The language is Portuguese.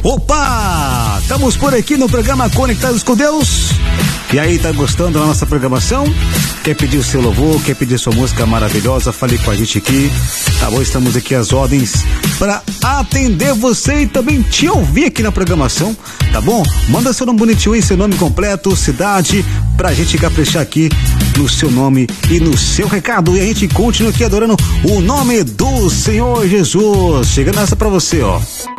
Opa! Estamos por aqui no programa Conectados com Deus. E aí, tá gostando da nossa programação? Quer pedir o seu louvor, quer pedir sua música maravilhosa? Fale com a gente aqui, tá bom? Estamos aqui às ordens para atender você e também te ouvir aqui na programação, tá bom? Manda seu nome bonitinho aí, seu nome completo, cidade, pra gente caprichar aqui no seu nome e no seu recado. E a gente continua aqui adorando o nome do Senhor Jesus. Chegando essa pra você, ó.